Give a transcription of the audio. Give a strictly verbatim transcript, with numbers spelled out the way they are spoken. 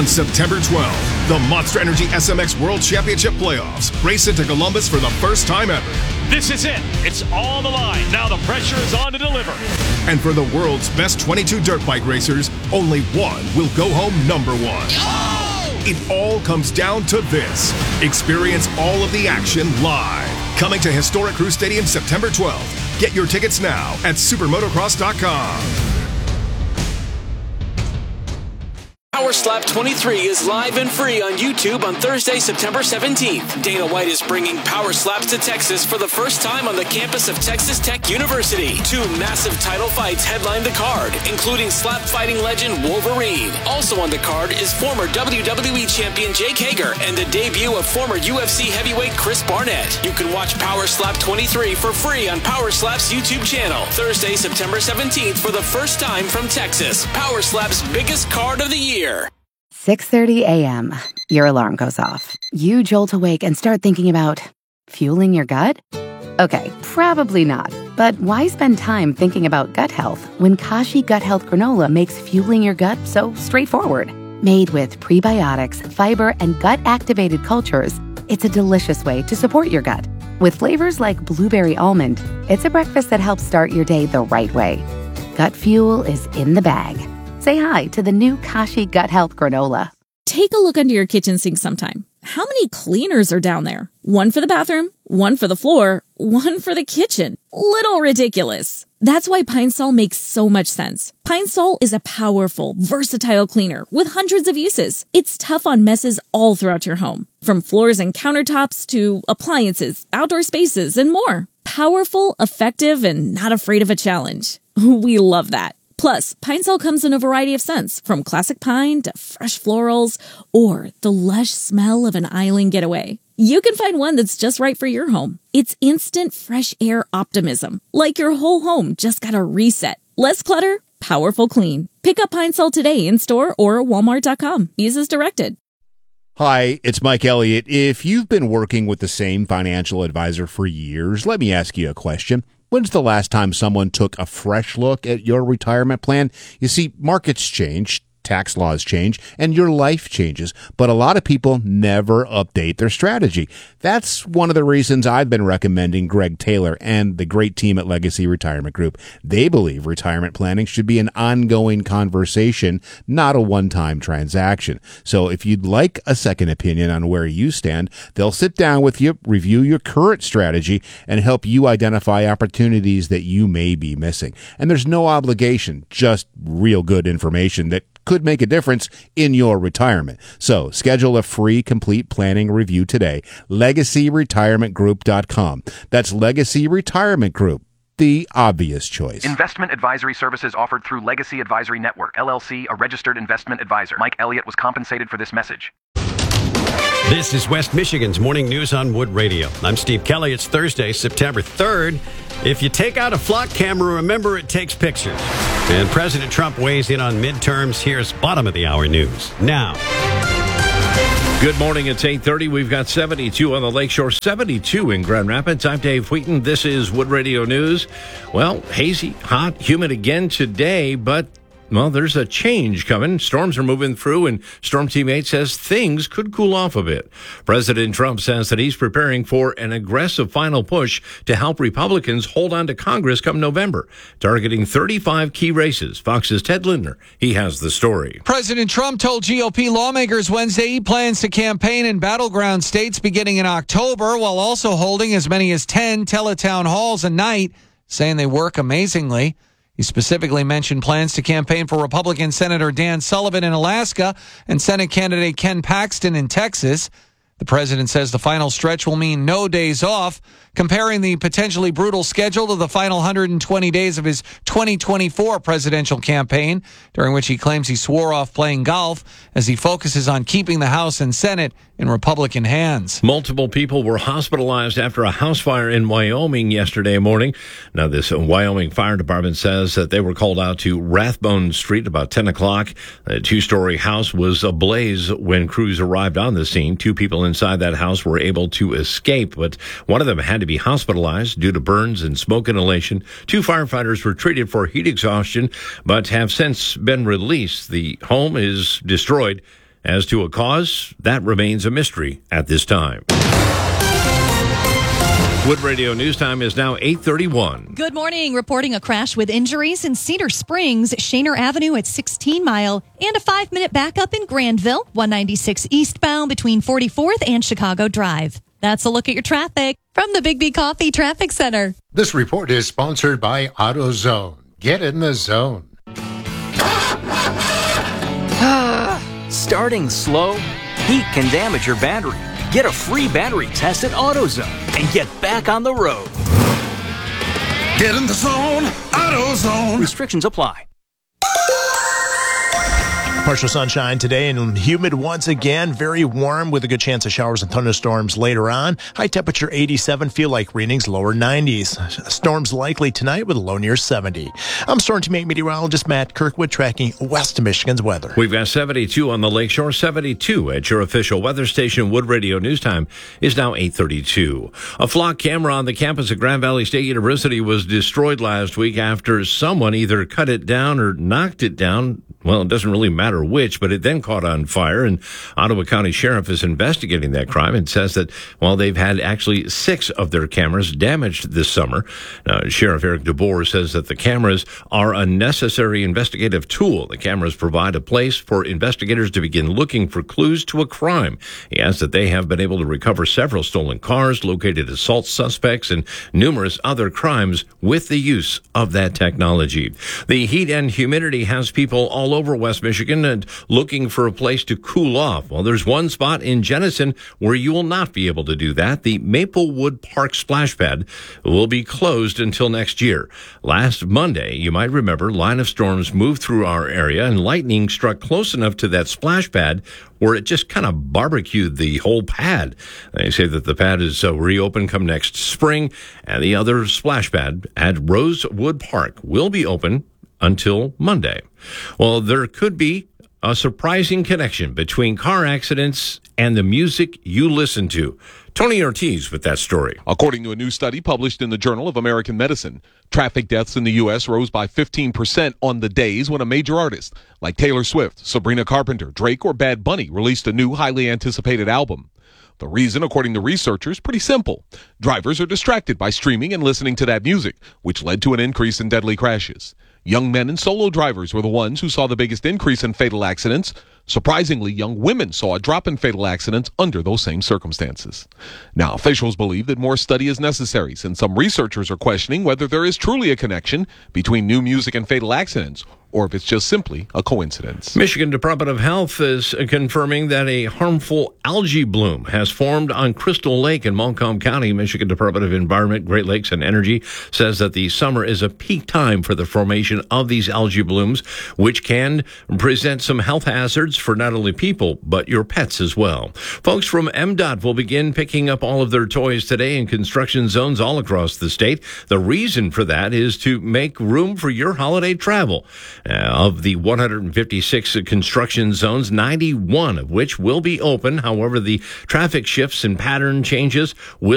On September twelfth, the Monster Energy S M X World Championship Playoffs race into Columbus for the first time ever. This is it. It's on the line. Now the pressure is on to deliver. And for the world's best twenty-two dirt bike racers, only one will go home number one. Oh! It all comes down to this. Experience all of the action live. Coming to historic Crew Stadium September twelfth. Get your tickets now at supermotocross dot com. Power Slap twenty-three is live and free on YouTube on Thursday, September seventeenth. Dana White is bringing Power Slaps to Texas for the first time on the campus of Texas Tech University. Two massive title fights headline the card, including slap fighting legend Wolverine. Also on the card is former W W E champion Jake Hager and the debut of former U F C heavyweight Chris Barnett. You can watch Power Slap twenty-three for free on Power Slap's YouTube channel. Thursday, September seventeenth for the first time from Texas. Power Slap's biggest card of the year. six thirty a.m. Your alarm goes off. You jolt awake and start thinking about fueling your gut? Okay, probably not. But why spend time thinking about gut health when Kashi Gut Health Granola makes fueling your gut so straightforward? Made with prebiotics, fiber, and gut-activated cultures, it's a delicious way to support your gut. With flavors like blueberry almond, it's a breakfast that helps start your day the right way. Gut fuel is in the bag. Say hi to the new Kashi Gut Health Granola. Take a look under your kitchen sink sometime. How many cleaners are down there? One for the bathroom, one for the floor, one for the kitchen. Little ridiculous. That's why Pine Sol makes so much sense. Pine Sol is a powerful, versatile cleaner with hundreds of uses. It's tough on messes all throughout your home, from floors and countertops to appliances, outdoor spaces, and more. Powerful, effective, and not afraid of a challenge. We love that. Plus, Pine Sol comes in a variety of scents, from classic pine to fresh florals, or the lush smell of an island getaway. You can find one that's just right for your home. It's instant fresh air optimism, like your whole home just got a reset. Less clutter, powerful clean. Pick up Pine Sol today in store or walmart dot com. Use as directed. Hi, it's Mike Elliott. If you've been working with the same financial advisor for years, let me ask you a question. When's the last time someone took a fresh look at your retirement plan? You see, markets change, tax laws change, and your life changes, but a lot of people never update their strategy. That's one of the reasons I've been recommending Greg Taylor and the great team at Legacy Retirement Group. They believe retirement planning should be an ongoing conversation, not a one-time transaction. So if you'd like a second opinion on where you stand, they'll sit down with you, review your current strategy, and help you identify opportunities that you may be missing. And there's no obligation, just real good information that could make a difference in your retirement. So schedule a free complete planning review today. legacy retirement group dot com. That's Legacy Retirement Group, the obvious choice. Investment advisory services offered through Legacy Advisory Network, L L C, a registered investment advisor. Mike Elliott was compensated for this message. This is West Michigan's Morning News on Wood Radio. I'm Steve Kelly. It's Thursday, September third. If you take out a flock camera, remember it takes pictures. And President Trump weighs in on midterms. Here's bottom of the hour news now. Good morning. It's eight thirty. We've got seventy-two on the Lakeshore, seventy-two in Grand Rapids. I'm Dave Wheaton. This is Wood Radio News. Well, hazy, hot, humid again today, but well, there's a change coming. Storms are moving through, and Storm Team eight says things could cool off a bit. President Trump says that he's preparing for an aggressive final push to help Republicans hold on to Congress come November, targeting thirty-five key races. Fox's Ted Lindner, he has the story. President Trump told G O P lawmakers Wednesday he plans to campaign in battleground states beginning in October, while also holding as many as ten teletown halls a night, saying they work amazingly. He specifically mentioned plans to campaign for Republican Senator Dan Sullivan in Alaska and Senate candidate Ken Paxton in Texas. The president says the final stretch will mean no days off, comparing the potentially brutal schedule to the final one hundred twenty days of his twenty twenty-four presidential campaign, during which he claims he swore off playing golf as he focuses on keeping the House and Senate in Republican hands. Multiple people were hospitalized after a house fire in Wyoming yesterday morning. Now, this Wyoming Fire Department says that they were called out to Rathbone Street about ten o'clock. A two-story house was ablaze when crews arrived on the scene. Two people inside that house were able to escape, but one of them had to be hospitalized due to burns and smoke inhalation. Two firefighters were treated for heat exhaustion, but have since been released. The home is destroyed. As to a cause, that remains a mystery at this time. Wood Radio News Time is now eight thirty-one. Good morning. Reporting a crash with injuries in Cedar Springs, Shaner Avenue at sixteen Mile, and a five-minute backup in Grandville, one ninety-six eastbound between forty-fourth and Chicago Drive. That's a look at your traffic from the Big B Coffee Traffic Center. This report is sponsored by AutoZone. Get in the zone. Starting slow? Heat can damage your battery. Get a free battery test at AutoZone and get back on the road. Get in the zone, AutoZone. Restrictions apply. Partial sunshine today and humid once again. Very warm with a good chance of showers and thunderstorms later on. High temperature eighty-seven, feel like readings lower nineties. Storms likely tonight with a low near seventy. I'm Storm Team eight meteorologist Matt Kirkwood tracking West Michigan's weather. We've got seventy-two on the lakeshore, seventy-two at your official weather station. Wood Radio News Time is now eight thirty-two. A flock camera on the campus of Grand Valley State University was destroyed last week after someone either cut it down or knocked it down. Well, it doesn't really matter which, but it then caught on fire, and Ottawa County Sheriff is investigating that crime and says that, well, they've had actually six of their cameras damaged this summer. Now, Sheriff Eric DeBoer says that the cameras are a necessary investigative tool. The cameras provide a place for investigators to begin looking for clues to a crime. He adds that they have been able to recover several stolen cars, located assault suspects, and numerous other crimes with the use of that technology. The heat and humidity has people all over West Michigan and looking for a place to cool off. Well, there's one spot in Jenison where you will not be able to do that. The Maplewood Park splash pad will be closed until next year. Last Monday, you might remember, line of storms moved through our area and lightning struck close enough to that splash pad where it just kind of barbecued the whole pad. They say that the pad is uh, reopened come next spring, and the other splash pad at Rosewood Park will be open until Monday. Well, there could be a surprising connection between car accidents and the music you listen to. Tony Ortiz with that story. According to a new study published in the Journal of American Medicine, traffic deaths in the U S rose by fifteen percent on the days when a major artist like Taylor Swift, Sabrina Carpenter, Drake, or Bad Bunny released a new, highly anticipated album. The reason, according to researchers, pretty simple. Drivers are distracted by streaming and listening to that music, which led to an increase in deadly crashes. Young men and solo drivers were the ones who saw the biggest increase in fatal accidents. Surprisingly, young women saw a drop in fatal accidents under those same circumstances. Now, officials believe that more study is necessary, since some researchers are questioning whether there is truly a connection between new music and fatal accidents, or if it's just simply a coincidence. Michigan Department of Health is confirming that a harmful algae bloom has formed on Crystal Lake in Montcalm County. Michigan Department of Environment, Great Lakes, and Energy says that the summer is a peak time for the formation of these algae blooms, which can present some health hazards for not only people, but your pets as well. Folks from M D O T will begin picking up all of their toys today in construction zones all across the state. The reason for that is to make room for your holiday travel. Uh, of the one hundred fifty-six construction zones, ninety-one of which will be open. However, the traffic shifts and pattern changes will